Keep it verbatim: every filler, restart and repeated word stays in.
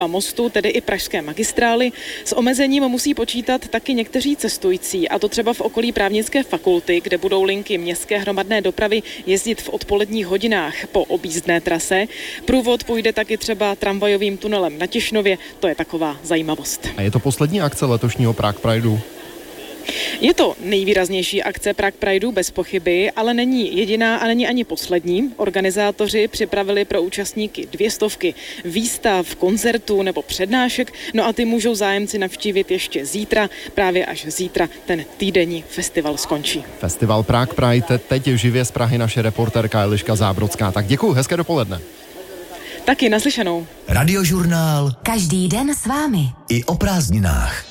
mostu, tedy i pražské magistrály. S omezením musí počítat taky někteří cestující, a to třeba v okolí právnické fakulty, kde budou linky městské hromadné dopravy jezdit v odpoledních hodinách po objízdné trase. Průvod půjde taky třeba tramvajovým tunelem na Tišnově, to je taková zajímavost. A je to poslední akce letošního Prague Prideu? Je to nejvýraznější akce Prague Prideu bez pochyby, ale není jediná a není ani poslední. Organizátoři připravili pro účastníky dvě stovky výstav, koncertů nebo přednášek, no a ty můžou zájemci navštívit ještě zítra, právě až zítra ten týdenní festival skončí. Festival Prague Pride, teď živě z Prahy naše reportérka Eliška Zábrodská. Tak děkuju, hezké dopoledne. Taky naslyšenou. Radiožurnál. Každý den s vámi. I o prázdninách.